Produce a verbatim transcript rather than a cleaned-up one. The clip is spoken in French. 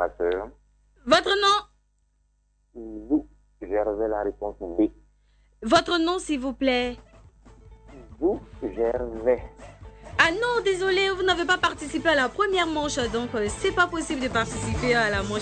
ma soeur. Votre nom? Vous, Gervais, la réponse B. Votre nom, s'il vous plaît? Vous, Gervais. Ah non, désolé, vous n'avez pas participé à la première manche, donc euh, c'est pas possible de participer à la manche.